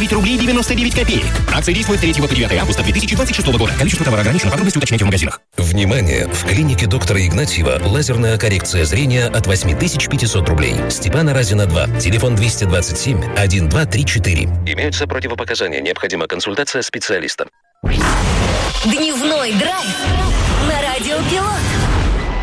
9 рублей 99 копеек. Акция действует с 3 по 9 августа 2026 года. Количество товара ограничено. Подробности уточняйте в магазинах. Внимание! В клинике доктора Игнатьева лазерная коррекция зрения от 8500 рублей. Степана Разина 2. Телефон 227 1234. Имеются противопоказания. Необходима консультация специалиста. Дневной драйв на Радио Пилот.